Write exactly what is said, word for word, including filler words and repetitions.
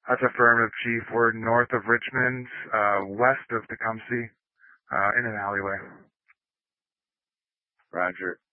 That's affirmative, Chief. We're north of Richmond, uh, west of Tecumseh, uh, in an alleyway. Roger.